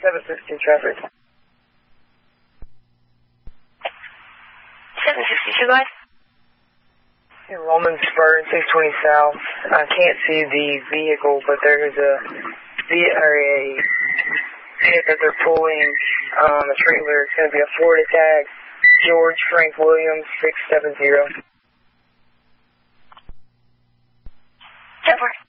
760 traffic. 762, go ahead. In Romansburg, 620 South. I can't see the vehicle, but there is a pit that they're pulling a trailer. It's going to be a Florida tag. George Frank Williams, 670. 10-4.